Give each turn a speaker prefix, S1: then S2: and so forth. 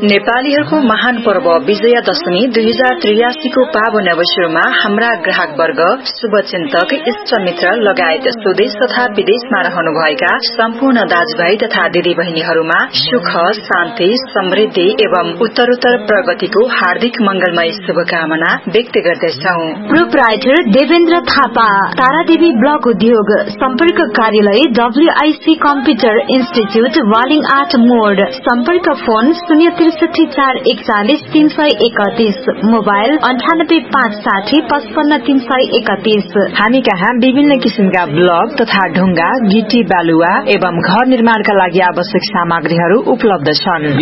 S1: नेपालीहरूको महान पर्व विजयादशमी 2083 को पावन अवसरमा हाम्रा ग्राहक वर्ग, शुभचिन्तक, इष्टमित्र लगायत स्वदेश तथा विदेशमा रहनुभएका सम्पूर्ण दाजुभाइ तथा दिदीबहिनीहरूमा सुख, शान्ति, समृद्धि एवं उत्तरोत्तर प्रगतिको हार्दिक मंगलमय शुभकामना व्यक्त गर्दछौ।
S2: प्रोप्राइटर देवेन्द्र थापा, तारादेवी ब्लक उद्योग, सम्पर्क कार्यालय WIC कम्प्युटर इन्स्टिच्युट, वालिङ 8 मोड, सम्पर्क फोन 06341400331, मोबाइल 9856055331।
S1: हामी कहाँ विभिन्न किसिमका ब्लक तथा ढुंगा, गिटी बालुवा एवं घर निर्माणका लागि आवश्यक सामग्रीहरू उपलब्ध छन्।